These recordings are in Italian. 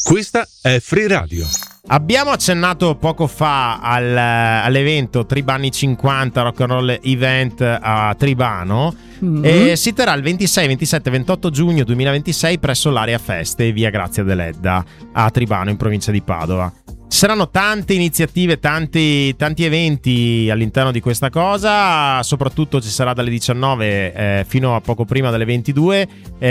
Questa è Free Radio. Abbiamo accennato poco fa all'evento Tribani 50 Rock and Roll Event a Tribano. E si terrà il 26, 27 e 28 giugno 2026 presso l'Area Feste, via Grazia Deledda a Tribano, in provincia di Padova. Ci saranno tante iniziative, tanti eventi all'interno di questa cosa. Soprattutto ci sarà dalle 19 fino a poco prima delle 22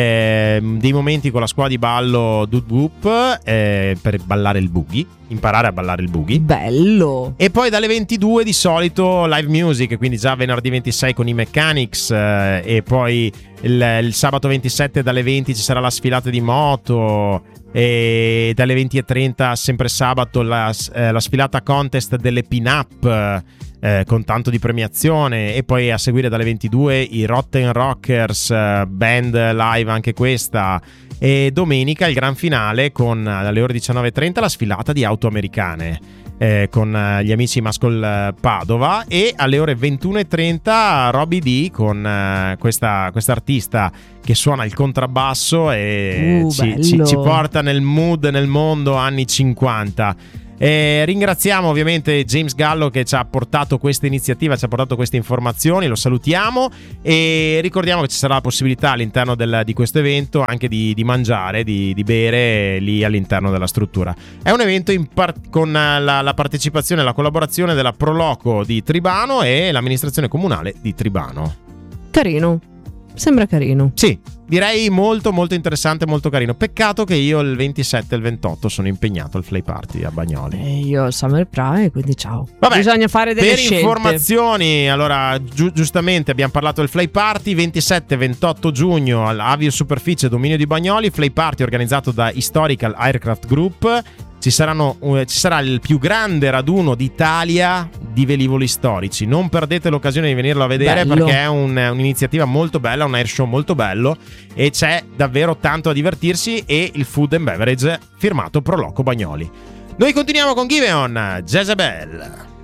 dei momenti con la scuola di ballo Dud Whoop per ballare il boogie, imparare a ballare il boogie. Bello! E poi dalle 22 di solito live music, quindi già venerdì 26 con i Mechanics, e poi il sabato 27 dalle 20 ci sarà la sfilata di moto, e dalle 20:30 sempre sabato la sfilata contest delle pin-up con tanto di premiazione, e poi a seguire dalle 22 i Rotten Rockers, band live anche questa, e domenica il gran finale con alle ore 19:30 la sfilata di auto americane con gli amici Mascol Padova, e alle ore 21:30 Robbie D con questa artista che suona il contrabbasso e ci porta nel mood, nel mondo anni 50. Ringraziamo ovviamente James Gallo che ci ha portato questa iniziativa, ci ha portato queste informazioni, lo salutiamo, e ricordiamo che ci sarà la possibilità all'interno di questo evento anche di mangiare, di bere lì all'interno della struttura. È un evento con la partecipazione e la collaborazione della Proloco di Tribano e l'amministrazione comunale di Tribano. Carino. Sembra carino. Sì, direi molto molto interessante, molto carino. Peccato che io il 27 e il 28 sono impegnato al Fly Party a Bagnoli. Io al Summer Prime, quindi ciao. Vabbè, bisogna fare delle scelte. Per informazioni, allora giustamente abbiamo parlato del Fly Party 27 e 28 giugno all'Avio Superficie Dominio di Bagnoli. Fly Party organizzato da Historical Aircraft Group. Ci sarà il più grande raduno d'Italia di velivoli storici. Non perdete l'occasione di venirlo a vedere. Bello. Perché è un'iniziativa molto bella, un air show molto bello, e c'è davvero tanto a divertirsi, e il food and beverage firmato Proloco Bagnoli. Noi continuiamo con Giveon, Jezebel.